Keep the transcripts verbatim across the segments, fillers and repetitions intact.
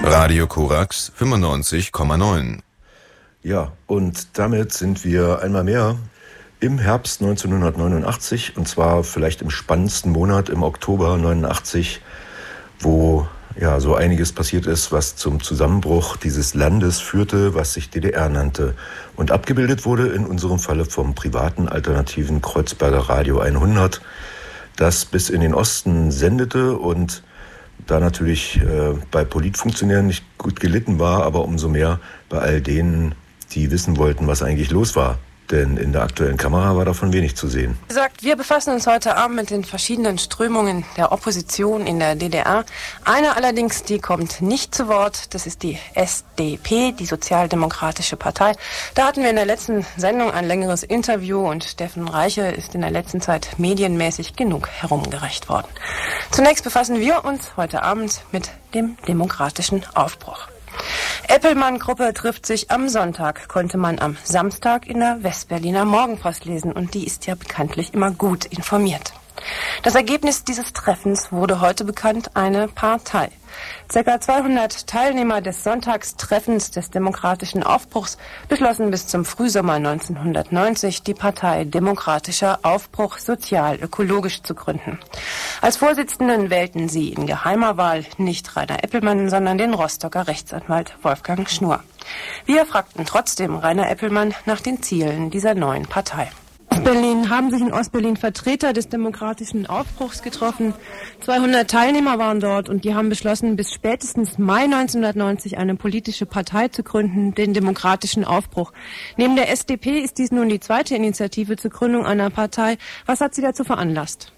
Radio Korax fünfundneunzig Komma neun. Ja, und damit sind wir einmal mehr im Herbst neunzehnhundertneunundachtzig, und zwar vielleicht im spannendsten Monat im Oktober neunundachtzig, wo ja so einiges passiert ist, was zum Zusammenbruch dieses Landes führte, was sich D D R nannte. Und abgebildet wurde in unserem Falle vom privaten alternativen Kreuzberger Radio hundert, das bis in den Osten sendete und da natürlich äh, bei Politfunktionären nicht gut gelitten war, aber umso mehr bei all denen, die wissen wollten, was eigentlich los war. Denn in der aktuellen Kamera war davon wenig zu sehen. Wie gesagt, wir befassen uns heute Abend mit den verschiedenen Strömungen der Opposition in der D D R. Eine allerdings, die kommt nicht zu Wort, das ist die S D P, die Sozialdemokratische Partei. Da hatten wir in der letzten Sendung ein längeres Interview und Steffen Reiche ist in der letzten Zeit medienmäßig genug herumgereicht worden. Zunächst befassen wir uns heute Abend mit dem demokratischen Aufbruch. Eppelmann-Gruppe trifft sich am Sonntag, konnte man am Samstag in der Westberliner Morgenpost lesen und die ist ja bekanntlich immer gut informiert. Das Ergebnis dieses Treffens wurde heute bekannt, eine Partei. Circa zweihundert Teilnehmer des Sonntagstreffens des demokratischen Aufbruchs beschlossen bis zum Frühsommer neunzehnhundertneunzig die Partei Demokratischer Aufbruch sozial-ökologisch zu gründen. Als Vorsitzenden wählten sie in geheimer Wahl nicht Rainer Eppelmann, sondern den Rostocker Rechtsanwalt Wolfgang Schnur. Wir fragten trotzdem Rainer Eppelmann nach den Zielen dieser neuen Partei. Berlin haben sich in Ostberlin Vertreter des demokratischen Aufbruchs getroffen. zweihundert Teilnehmer waren dort und die haben beschlossen, bis spätestens Mai neunzehnhundertneunzig eine politische Partei zu gründen, den demokratischen Aufbruch. Neben der S D P ist dies nun die zweite Initiative zur Gründung einer Partei. Was hat sie dazu veranlasst?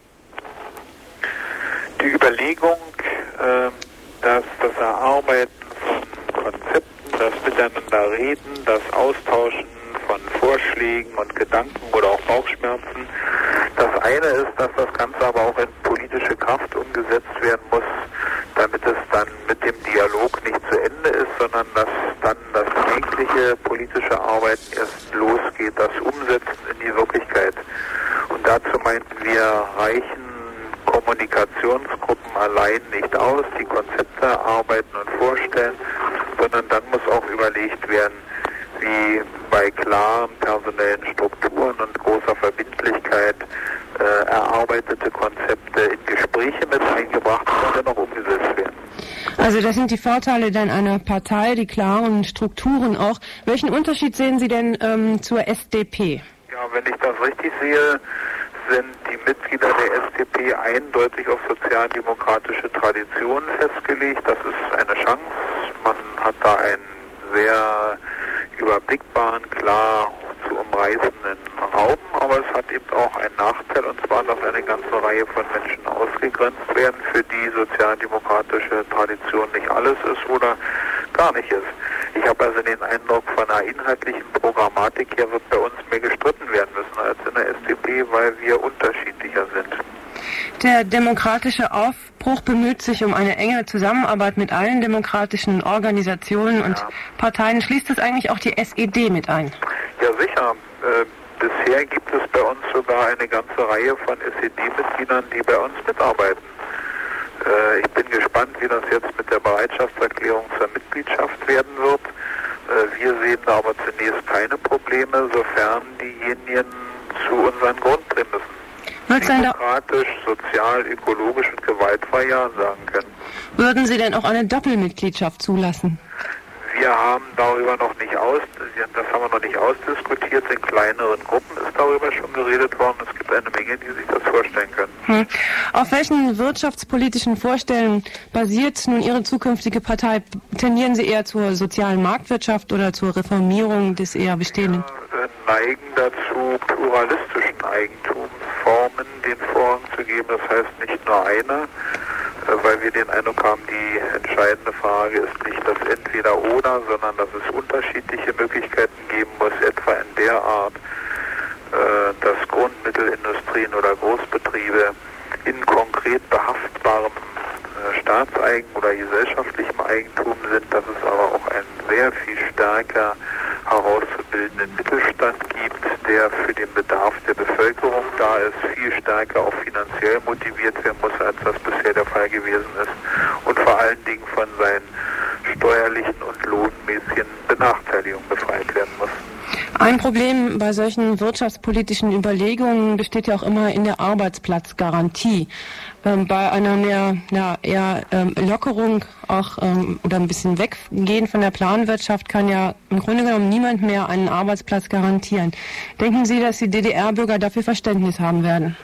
Die Überlegung, äh, dass das Erarbeiten von Konzepten, das Miteinanderreden, das Austauschen von Vorschlägen und Gedanken oder auch Bauchschmerzen. Das eine ist, dass das Ganze aber auch in politische Kraft umgesetzt werden muss, damit es dann mit dem Dialog nicht zu Ende ist, sondern dass dann das eigentliche politische Arbeiten erst losgeht, das Umsetzen in die Wirklichkeit. Und dazu meinten wir, reichen Kommunikationsgruppen allein nicht aus, die Konzepte erarbeiten und vorstellen, sondern dann muss auch überlegt werden, wie bei klaren personellen Strukturen und großer Verbindlichkeit äh, erarbeitete Konzepte in Gespräche mit eingebracht und dann auch umgesetzt werden. Also das sind die Vorteile dann einer Partei, die klaren Strukturen auch. Welchen Unterschied sehen Sie denn ähm, zur S D P? Ja, wenn ich das richtig sehe, sind die Mitglieder der S D P eindeutig auf sozialdemokratische Traditionen festgelegt. Das ist eine Chance. Man hat da einen sehr überblickbaren, klar zu umreißenden Raum, aber es hat eben auch einen Nachteil, und zwar, dass eine ganze Reihe von Menschen ausgegrenzt werden, für die sozialdemokratische Tradition nicht alles ist oder gar nicht ist. Ich habe also den Eindruck, von einer inhaltlichen Programmatik her wird bei uns mehr gestritten werden müssen als in der S D P, weil wir unterschiedlicher sind. Der demokratische Aufbruch bemüht sich um eine enge Zusammenarbeit mit allen demokratischen Organisationen und ja. Parteien. Schließt es eigentlich auch die S E D mit ein? Ja, sicher. Äh, bisher gibt es bei uns sogar eine ganze Reihe von S E D-Mitgliedern, die bei uns mitarbeiten. Äh, ich bin gespannt, wie das jetzt mit der Bereitschaftserklärung zur Mitgliedschaft werden wird. Äh, wir sehen da aber zunächst keine Probleme, sofern diejenigen zu unseren Grundprämissen demokratisch, sozial, ökologisch und gewaltfrei Ja sagen können. Würden Sie denn auch eine Doppelmitgliedschaft zulassen? Wir haben darüber noch nicht aus, das haben wir noch nicht ausdiskutiert. In kleineren Gruppen ist darüber schon geredet worden. Es gibt eine Menge, die sich das vorstellen können. Hm. Auf welchen wirtschaftspolitischen Vorstellungen basiert nun Ihre zukünftige Partei? Tendieren Sie eher zur sozialen Marktwirtschaft oder zur Reformierung des eher bestehenden? Wir neigen dazu, pluralistischen Eigentumsformen den Vorrang zu geben. Das heißt nicht nur eine, weil wir den Eindruck haben, die entscheidende Frage ist nicht das Entweder-Oder, sondern dass es unterschiedliche Möglichkeiten geben muss, etwa in der Art, dass Grundmittelindustrien oder Großbetriebe in konkret behaftbarem Staatseigen oder gesellschaftlichem Eigentum sind, dass es aber auch einen sehr viel stärker herauszubildenden Mittelstand gibt, der für den Bedarf der Bevölkerung da ist, viel stärker auch finanziell motiviert werden muss, als das bisher der Fall gewesen ist, und vor allen Dingen von seinen steuerlichen und lohnmäßigen Benachteiligung befreit werden muss. Ein Problem bei solchen wirtschaftspolitischen Überlegungen besteht ja auch immer in der Arbeitsplatzgarantie. Ähm, bei einer mehr, ja, eher ähm, Lockerung auch ähm, oder ein bisschen weggehen von der Planwirtschaft kann ja im Grunde genommen niemand mehr einen Arbeitsplatz garantieren. Denken Sie, dass die D D R-Bürger dafür Verständnis haben werden?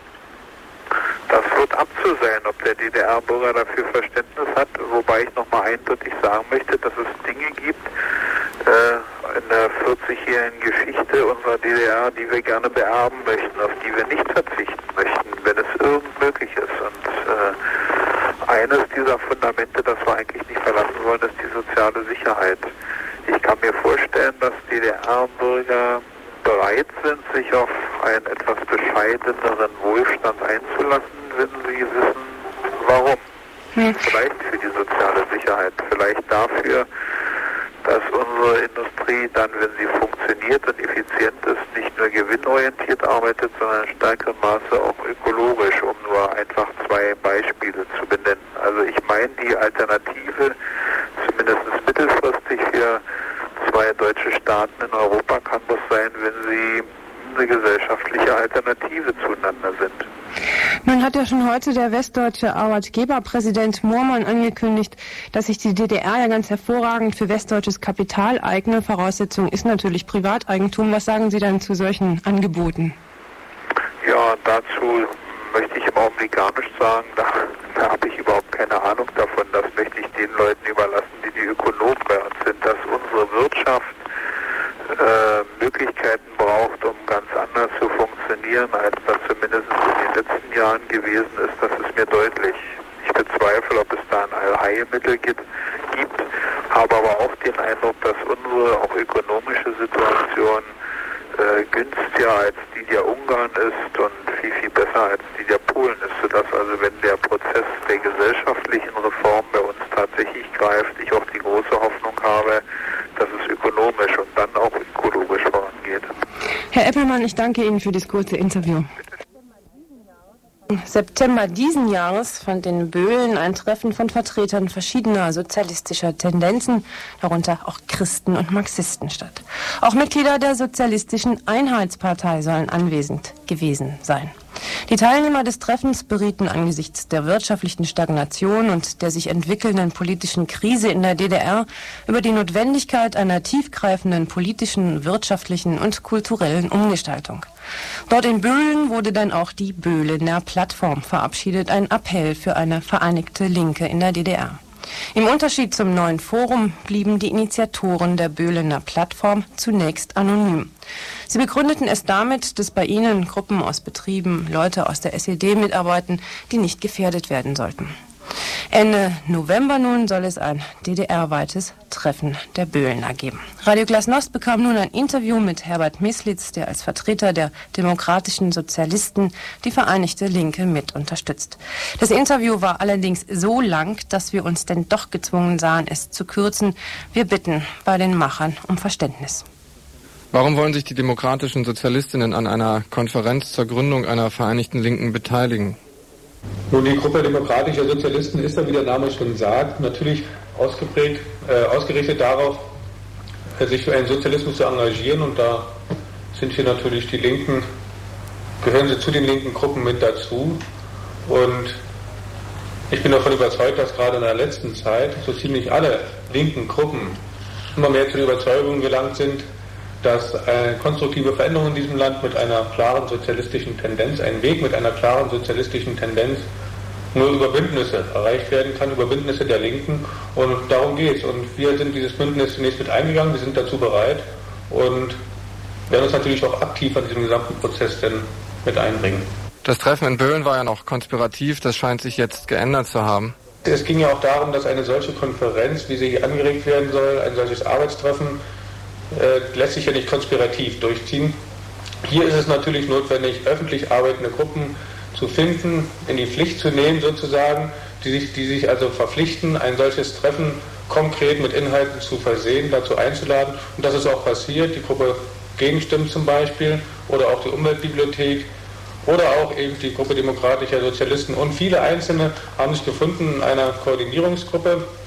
Das wird abzusehen, ob der D D R-Bürger dafür Verständnis hat, wobei ich nochmal eindeutig sagen möchte, dass es Dinge gibt äh, in der vierzigjährigen Geschichte unserer D D R, die wir gerne beerben möchten, auf die wir nicht verzichten möchten, wenn es irgend möglich ist. Und äh, eines dieser Fundamente, das wir eigentlich nicht verlassen wollen, ist die soziale Sicherheit. Ich kann mir vorstellen, dass D D R-Bürger bereit sind, sich auf einen etwas bescheideneren Wohlstand einzulassen, wenn sie wissen, warum. Hm. Vielleicht für die soziale Sicherheit, vielleicht dafür, dass unsere Industrie dann, wenn sie funktioniert und effizient ist, nicht nur gewinnorientiert arbeitet, sondern in stärkerem Maße auch ökologisch, um nur einfach zwei Beispiele zu benennen. Also ich meine, die Alternative, zumindest mittelfristig für zwei deutsche Staaten in Europa, kann das sein, wenn sie eine gesellschaftliche Alternative zueinander sind. Nun hat ja schon heute der westdeutsche Arbeitgeberpräsident Moormann angekündigt, dass sich die D D R ja ganz hervorragend für westdeutsches Kapital eigne. Voraussetzung ist natürlich Privateigentum. Was sagen Sie dann zu solchen Angeboten? Ja, dazu möchte ich im Augenblick gar nichts sagen. Da, da habe ich überhaupt keine Ahnung davon. Das möchte ich den Leuten überlassen, die die Ökonomen bei uns sind, dass unsere Wirtschaft äh, Möglichkeiten braucht, um ganz anders zu funktionieren, als das zumindest in den letzten Jahren gewesen ist. Das ist mir deutlich. Ich bezweifle, ob es da ein Allheilmittel gibt, gibt, habe aber auch den Eindruck, dass unsere auch ökonomische Situation äh, günstiger als die der Ungarn ist und viel, viel besser als die der Polen ist, sodass also, wenn der Prozess der gesellschaftlichen Reform bei uns tatsächlich greift, ich auch die große Hoffnung habe, dass es ökonomisch und dann auch ökologisch vorangeht. Herr Eppelmann, ich danke Ihnen für das kurze Interview. Im September diesen Jahres fand in Böhlen ein Treffen von Vertretern verschiedener sozialistischer Tendenzen, darunter auch Christen und Marxisten, statt. Auch Mitglieder der Sozialistischen Einheitspartei sollen anwesend gewesen sein. Die Teilnehmer des Treffens berieten angesichts der wirtschaftlichen Stagnation und der sich entwickelnden politischen Krise in der D D R über die Notwendigkeit einer tiefgreifenden politischen, wirtschaftlichen und kulturellen Umgestaltung. Dort in Böhlen wurde dann auch die Böhlener Plattform verabschiedet, ein Appell für eine vereinigte Linke in der D D R. Im Unterschied zum neuen Forum blieben die Initiatoren der Böhlener Plattform zunächst anonym. Sie begründeten es damit, dass bei ihnen Gruppen aus Betrieben, Leute aus der S E D mitarbeiten, die nicht gefährdet werden sollten. Ende November nun soll es ein D D R-weites Treffen der Böhlener geben. Radio Glasnost bekam nun ein Interview mit Herbert Meslitz, der als Vertreter der demokratischen Sozialisten die Vereinigte Linke mit unterstützt. Das Interview war allerdings so lang, dass wir uns denn doch gezwungen sahen, es zu kürzen. Wir bitten bei den Machern um Verständnis. Warum wollen sich die demokratischen Sozialistinnen an einer Konferenz zur Gründung einer Vereinigten Linken beteiligen? Nun, die Gruppe demokratischer Sozialisten ist, wie der Name schon sagt, natürlich ausgeprägt, äh, ausgerichtet darauf, äh, sich für einen Sozialismus zu engagieren. Und da sind hier natürlich die Linken, gehören sie zu den linken Gruppen mit dazu. Und ich bin davon überzeugt, dass gerade in der letzten Zeit so ziemlich alle linken Gruppen immer mehr zu der Überzeugung gelangt sind, dass eine konstruktive Veränderung in diesem Land mit einer klaren sozialistischen Tendenz, ein Weg mit einer klaren sozialistischen Tendenz nur über Bündnisse erreicht werden kann, über Bündnisse der Linken. Und darum geht es. Und wir sind dieses Bündnis zunächst mit eingegangen, wir sind dazu bereit und werden uns natürlich auch aktiv an diesem gesamten Prozess denn mit einbringen. Das Treffen in Böhlen war ja noch konspirativ, das scheint sich jetzt geändert zu haben. Es ging ja auch darum, dass eine solche Konferenz, wie sie hier angeregt werden soll, ein solches Arbeitstreffen, Äh, lässt sich ja nicht konspirativ durchziehen. Hier ist es natürlich notwendig, öffentlich arbeitende Gruppen zu finden, in die Pflicht zu nehmen sozusagen, die sich, die sich also verpflichten, ein solches Treffen konkret mit Inhalten zu versehen, dazu einzuladen. Und das ist auch passiert. Die Gruppe Gegenstimmen zum Beispiel oder auch die Umweltbibliothek oder auch eben die Gruppe demokratischer Sozialisten und viele Einzelne haben sich gefunden in einer Koordinierungsgruppe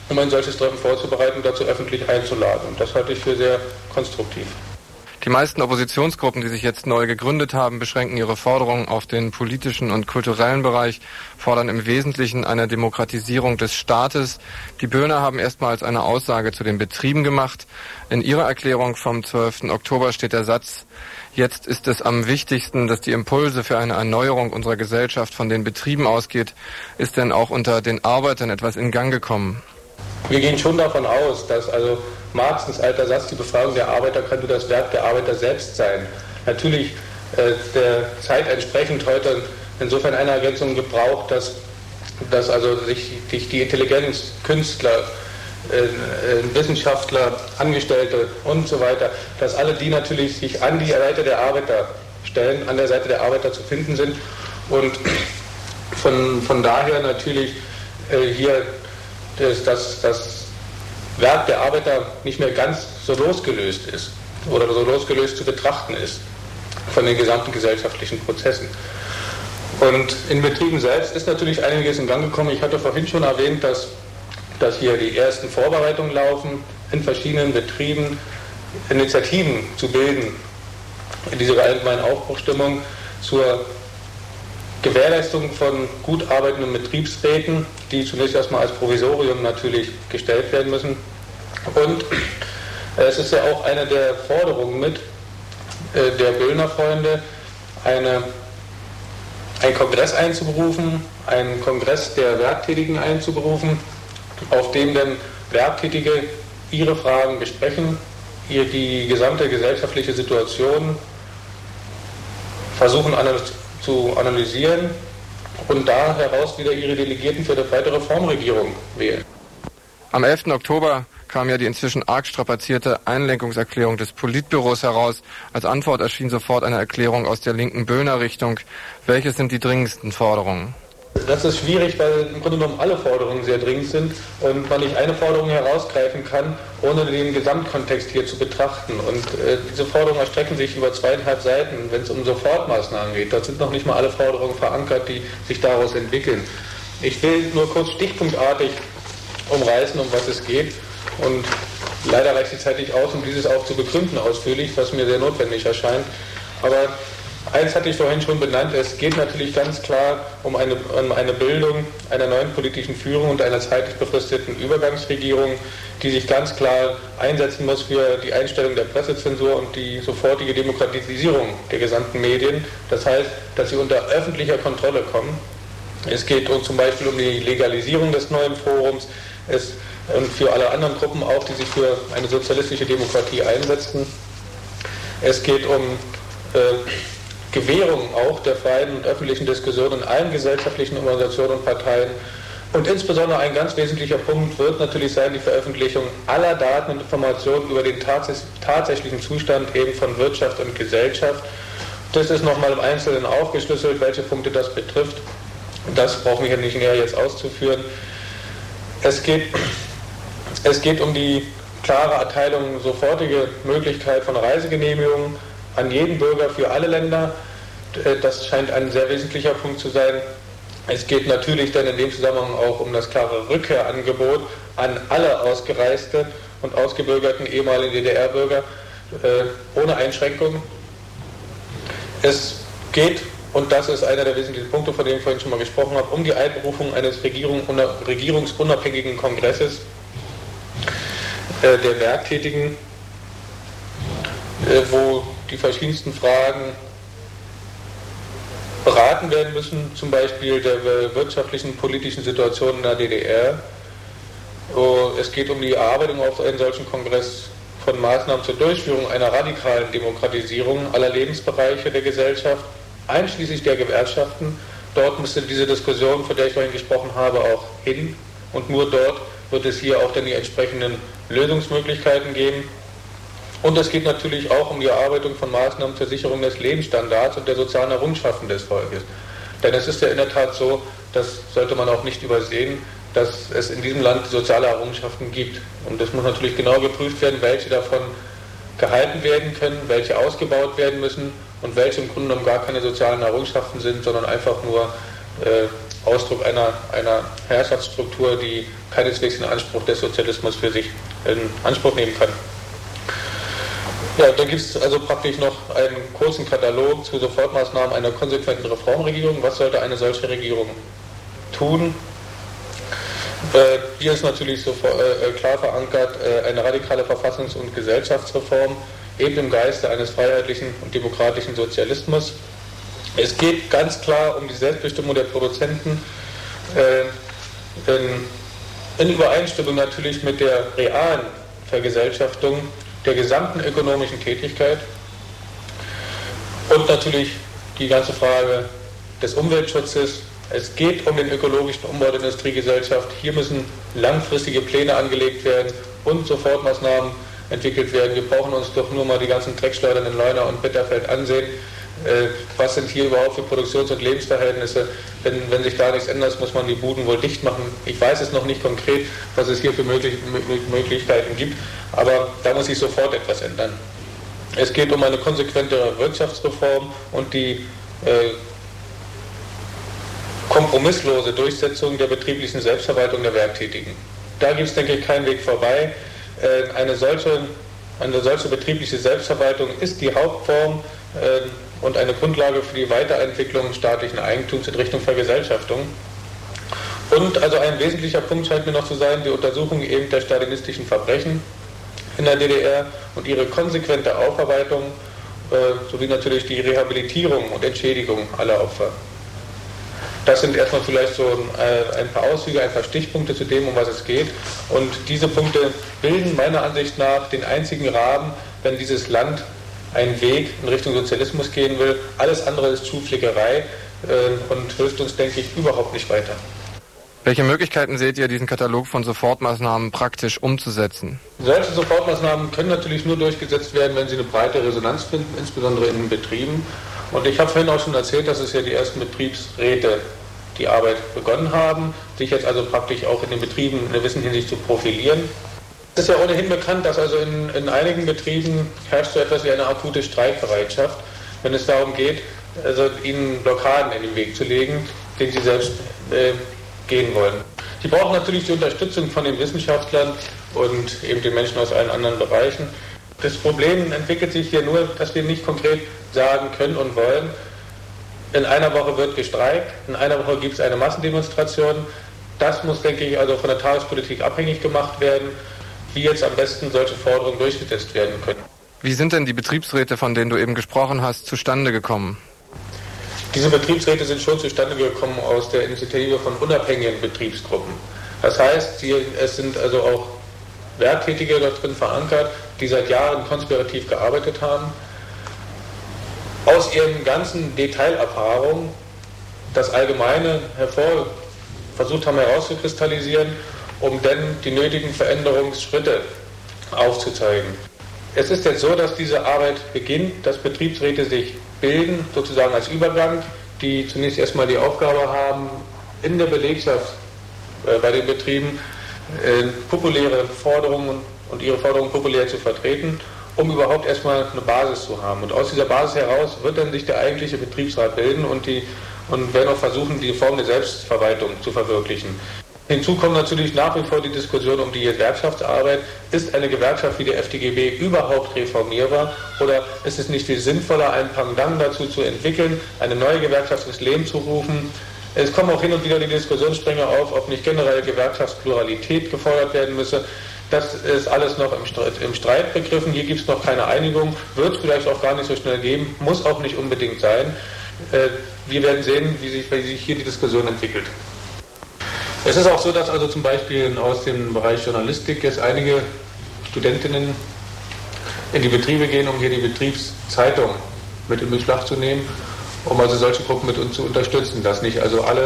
um ein solches Treffen vorzubereiten und dazu öffentlich einzuladen. Und das halte ich für sehr konstruktiv. Die meisten Oppositionsgruppen, die sich jetzt neu gegründet haben, beschränken ihre Forderungen auf den politischen und kulturellen Bereich, fordern im Wesentlichen eine Demokratisierung des Staates. Die Böhner haben erstmals eine Aussage zu den Betrieben gemacht. In ihrer Erklärung vom zwölften Oktober steht der Satz: Jetzt ist es am wichtigsten, dass die Impulse für eine Erneuerung unserer Gesellschaft von den Betrieben ausgeht. Ist denn auch unter den Arbeitern etwas in Gang gekommen? Wir gehen schon davon aus, dass also Marxens alter Satz, die Befragung der Arbeiter kann nur das Werk der Arbeiter selbst sein, natürlich äh, der Zeit entsprechend heute insofern eine Ergänzung gebraucht, dass, dass also sich, sich die Intelligenz, Künstler, äh, Wissenschaftler, Angestellte und so weiter, dass alle die natürlich sich an die Seite der Arbeiter stellen, an der Seite der Arbeiter zu finden sind und von, von daher natürlich äh, hier das, das, das Werk der Arbeiter nicht mehr ganz so losgelöst ist oder so losgelöst zu betrachten ist von den gesamten gesellschaftlichen Prozessen. Und in Betrieben selbst ist natürlich einiges in Gang gekommen. Ich hatte vorhin schon erwähnt, dass, dass hier die ersten Vorbereitungen laufen, in verschiedenen Betrieben Initiativen zu bilden, in dieser allgemeinen Aufbruchstimmung zur Gewährleistung von gut arbeitenden Betriebsräten, die zunächst erstmal als Provisorium natürlich gestellt werden müssen. Und es ist ja auch eine der Forderungen mit äh, der Böhner Freunde, eine, einen Kongress einzuberufen, einen Kongress der Werktätigen einzuberufen, auf dem dann Werktätige ihre Fragen besprechen, ihr die gesamte gesellschaftliche Situation versuchen zu analysieren und da heraus wieder ihre Delegierten für die weitere Reformregierung wählen. Am elften Oktober kam ja die inzwischen arg strapazierte Einlenkungserklärung des Politbüros heraus. Als Antwort erschien sofort eine Erklärung aus der linken Böhner Richtung. Welches sind die dringendsten Forderungen? Das ist schwierig, weil im Grunde genommen alle Forderungen sehr dringend sind und man nicht eine Forderung herausgreifen kann, ohne den Gesamtkontext hier zu betrachten. Und äh, diese Forderungen erstrecken sich über zweieinhalb Seiten, wenn es um Sofortmaßnahmen geht. Dort sind noch nicht mal alle Forderungen verankert, die sich daraus entwickeln. Ich will nur kurz stichpunktartig umreißen, um was es geht. Und leider reicht die Zeit nicht aus, um dieses auch zu begründen ausführlich, was mir sehr notwendig erscheint. Aber eins hatte ich vorhin schon benannt, es geht natürlich ganz klar um eine, um eine Bildung einer neuen politischen Führung und einer zeitlich befristeten Übergangsregierung, die sich ganz klar einsetzen muss für die Einstellung der Pressezensur und die sofortige Demokratisierung der gesamten Medien. Das heißt, dass sie unter öffentlicher Kontrolle kommen. Es geht um, zum Beispiel um die Legalisierung des neuen Forums es, und für alle anderen Gruppen auch, die sich für eine sozialistische Demokratie einsetzen. Es geht um äh, Gewährung auch der freien und öffentlichen Diskussion in allen gesellschaftlichen Organisationen und Parteien. Und insbesondere ein ganz wesentlicher Punkt wird natürlich sein, die Veröffentlichung aller Daten und Informationen über den tats tatsächlichen Zustand eben von Wirtschaft und Gesellschaft. Das ist nochmal im Einzelnen aufgeschlüsselt, welche Punkte das betrifft. Das brauchen wir hier nicht näher jetzt auszuführen. Es geht, es geht um die klare Erteilung, sofortige Möglichkeit von Reisegenehmigungen an jeden Bürger für alle Länder. Das scheint ein sehr wesentlicher Punkt zu sein. Es geht natürlich dann in dem Zusammenhang auch um das klare Rückkehrangebot an alle ausgereiste und ausgebürgerten ehemaligen D D R-Bürger äh, ohne Einschränkung. Es geht, und das ist einer der wesentlichen Punkte, von denen ich vorhin schon mal gesprochen habe, um die Einberufung eines Regierung, regierungsunabhängigen Kongresses äh, der Werktätigen, äh, wo die verschiedensten Fragen beraten werden müssen, zum Beispiel der wirtschaftlichen, politischen Situation in der D D R. Es geht um die Erarbeitung auf einen solchen Kongress von Maßnahmen zur Durchführung einer radikalen Demokratisierung aller Lebensbereiche der Gesellschaft, einschließlich der Gewerkschaften. Dort müsste diese Diskussion, von der ich vorhin gesprochen habe, auch hin. Und nur dort wird es hier auch dann die entsprechenden Lösungsmöglichkeiten geben. Und es geht natürlich auch um die Erarbeitung von Maßnahmen zur Sicherung des Lebensstandards und der sozialen Errungenschaften des Volkes. Denn es ist ja in der Tat so, das sollte man auch nicht übersehen, dass es in diesem Land soziale Errungenschaften gibt. Und es muss natürlich genau geprüft werden, welche davon gehalten werden können, welche ausgebaut werden müssen und welche im Grunde genommen gar keine sozialen Errungenschaften sind, sondern einfach nur äh, Ausdruck einer, einer Herrschaftsstruktur, die keineswegs den Anspruch des Sozialismus für sich in Anspruch nehmen kann. Ja, da gibt es also praktisch noch einen kurzen Katalog zu Sofortmaßnahmen einer konsequenten Reformregierung. Was sollte eine solche Regierung tun? Äh, hier ist natürlich so äh, klar verankert äh, eine radikale Verfassungs- und Gesellschaftsreform, eben im Geiste eines freiheitlichen und demokratischen Sozialismus. Es geht ganz klar um die Selbstbestimmung der Produzenten, äh, in, in Übereinstimmung natürlich mit der realen Vergesellschaftung der gesamten ökonomischen Tätigkeit und natürlich die ganze Frage des Umweltschutzes. Es geht um den ökologischen Umbau der Industriegesellschaft. Hier müssen langfristige Pläne angelegt werden und Sofortmaßnahmen entwickelt werden. Wir brauchen uns doch nur mal die ganzen Dreckschleudern in Leuna und Bitterfeld ansehen. Äh, was sind hier überhaupt für Produktions- und Lebensverhältnisse? Wenn, wenn sich da nichts ändert, muss man die Buden wohl dicht machen. Ich weiß es noch nicht konkret, was es hier für möglich, Möglichkeiten gibt, aber da muss sich sofort etwas ändern. Es geht um eine konsequente Wirtschaftsreform und die äh, kompromisslose Durchsetzung der betrieblichen Selbstverwaltung der Werktätigen. Da gibt es, denke ich, keinen Weg vorbei. Äh, eine, solche, eine solche betriebliche Selbstverwaltung ist die Hauptform äh, und eine Grundlage für die Weiterentwicklung staatlichen Eigentums in Richtung Vergesellschaftung. Und also ein wesentlicher Punkt scheint mir noch zu sein, die Untersuchung eben der stalinistischen Verbrechen in der D D R und ihre konsequente Aufarbeitung äh, sowie natürlich die Rehabilitierung und Entschädigung aller Opfer. Das sind erstmal vielleicht so äh, ein paar Auszüge, ein paar Stichpunkte zu dem, um was es geht. Und diese Punkte bilden meiner Ansicht nach den einzigen Rahmen, wenn dieses Land einen Weg in Richtung Sozialismus gehen will. Alles andere ist Schuhflickerei äh, und hilft uns, denke ich, überhaupt nicht weiter. Welche Möglichkeiten seht ihr, diesen Katalog von Sofortmaßnahmen praktisch umzusetzen? Solche Sofortmaßnahmen können natürlich nur durchgesetzt werden, wenn sie eine breite Resonanz finden, insbesondere in den Betrieben. Und ich habe vorhin auch schon erzählt, dass es ja die ersten Betriebsräte die Arbeit begonnen haben, sich jetzt also praktisch auch in den Betrieben in einer gewissen Hinsicht zu profilieren. Es ist ja ohnehin bekannt, dass also in, in einigen Betrieben herrscht so etwas wie eine akute Streikbereitschaft, wenn es darum geht, also ihnen Blockaden in den Weg zu legen, den sie selbst äh, gehen wollen. Sie brauchen natürlich die Unterstützung von den Wissenschaftlern und eben den Menschen aus allen anderen Bereichen. Das Problem entwickelt sich hier nur, dass wir nicht konkret sagen können und wollen, in einer Woche wird gestreikt, in einer Woche gibt es eine Massendemonstration. Das muss, denke ich, also von der Tagespolitik abhängig gemacht werden, wie jetzt am besten solche Forderungen durchgesetzt werden können. Wie sind denn die Betriebsräte, von denen du eben gesprochen hast, zustande gekommen? Diese Betriebsräte sind schon zustande gekommen aus der Initiative von unabhängigen Betriebsgruppen. Das heißt, die, es sind also auch Werktätige dort drin verankert, die seit Jahren konspirativ gearbeitet haben, aus ihren ganzen Detailerfahrungen das Allgemeine hervor versucht haben herauszukristallisieren, um dann die nötigen Veränderungsschritte aufzuzeigen. Es ist jetzt so, dass diese Arbeit beginnt, dass Betriebsräte sich bilden, sozusagen als Übergang, die zunächst erstmal die Aufgabe haben, in der Belegschaft äh, bei den Betrieben äh, populäre Forderungen und ihre Forderungen populär zu vertreten, um überhaupt erstmal eine Basis zu haben. Und aus dieser Basis heraus wird dann sich der eigentliche Betriebsrat bilden und, die, und werden auch versuchen, die Form der Selbstverwaltung zu verwirklichen. Hinzu kommt natürlich nach wie vor die Diskussion um die Gewerkschaftsarbeit. Ist eine Gewerkschaft wie der F D G B überhaupt reformierbar oder ist es nicht viel sinnvoller, einen Pendant dazu zu entwickeln, eine neue Gewerkschaft ins Leben zu rufen? Es kommen auch hin und wieder die Diskussionsstränge auf, ob nicht generell Gewerkschaftspluralität gefordert werden müsse. Das ist alles noch im Streit, im Streit begriffen. Hier gibt es noch keine Einigung, wird es vielleicht auch gar nicht so schnell geben, muss auch nicht unbedingt sein. Wir werden sehen, wie sich, wie sich hier die Diskussion entwickelt. Es ist auch so, dass also zum Beispiel aus dem Bereich Journalistik jetzt einige Studentinnen in die Betriebe gehen, um hier die Betriebszeitung mit in Beschlag zu nehmen, um also solche Gruppen mit uns zu unterstützen, dass nicht also alle